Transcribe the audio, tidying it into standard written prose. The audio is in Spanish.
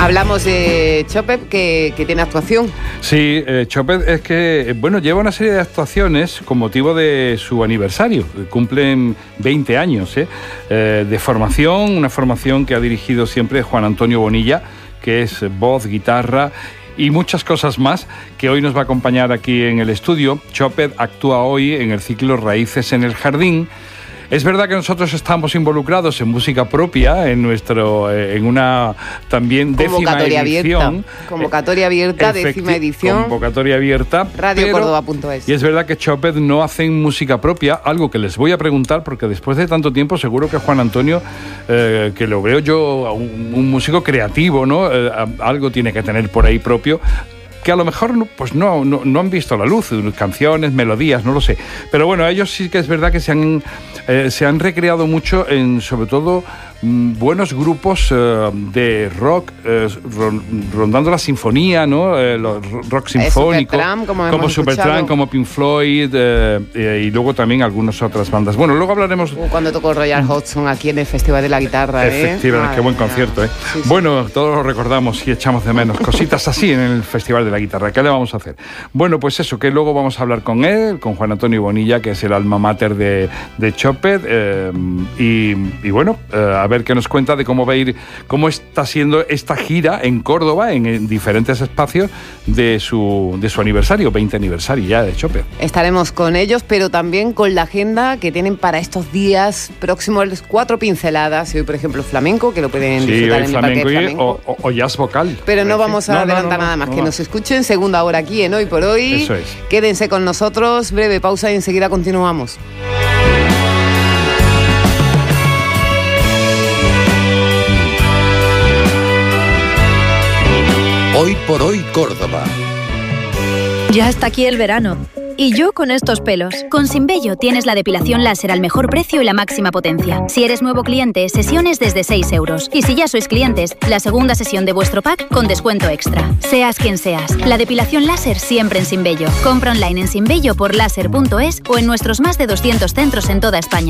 Hablamos de Chopet, que tiene actuación. Sí, Chopet es que, bueno, lleva una serie de actuaciones con motivo de su aniversario. Cumplen 20 años de formación, una formación que ha dirigido siempre Juan Antonio Bonilla, que es voz, guitarra y muchas cosas más, que hoy nos va a acompañar aquí en el estudio. Chopet actúa hoy en el ciclo Raíces en el Jardín. Es verdad que nosotros estamos involucrados en música propia, en una también décima edición. Convocatoria abierta, décima edición. Convocatoria abierta. Radiocordoba.es. Y es verdad que Chopet no hacen música propia, algo que les voy a preguntar, porque después de tanto tiempo seguro que Juan Antonio, que lo veo yo, un músico creativo, ¿no? Algo tiene que tener por ahí propio, que a lo mejor pues no han visto la luz, canciones, melodías, no lo sé. Pero bueno, ellos sí que es verdad que se han recreado mucho en, sobre todo, buenos grupos de rock, rondando la sinfonía, ¿no? Rock sinfónico, como Supertramp, como Pink Floyd, y luego también algunas otras bandas. Bueno, luego hablaremos... Cuando tocó Royal Hodgson aquí en el Festival de la Guitarra, Efectivamente, qué buen concierto, Sí. Bueno, todos lo recordamos y echamos de menos cositas así en el Festival de la Guitarra. ¿Qué le vamos a hacer? Bueno, pues eso, que luego vamos a hablar con él, con Juan Antonio Bonilla, que es el alma mater de Chopet, y bueno, a ver qué nos cuenta de cómo está siendo esta gira en Córdoba, en diferentes espacios de su aniversario, 20 aniversario ya de Chopet. Estaremos con ellos, pero también con la agenda que tienen para estos días próximos, 4 pinceladas. Y hoy, por ejemplo, flamenco, que lo pueden disfrutar en el Parque de Flamenco. O jazz vocal. Pero no vamos a adelantar nada más, que nos escuchen. Segunda hora aquí en Hoy por Hoy. Eso es. Quédense con nosotros, breve pausa y enseguida continuamos. Hoy por Hoy Córdoba. Ya está aquí el verano. Y yo con estos pelos. Con Sinbello tienes la depilación láser al mejor precio y la máxima potencia. Si eres nuevo cliente, sesiones desde 6 euros. Y si ya sois clientes, la segunda sesión de vuestro pack con descuento extra. Seas quien seas, la depilación láser siempre en Sinbello. Compra online en sinbello por láser.es o en nuestros más de 200 centros en toda España.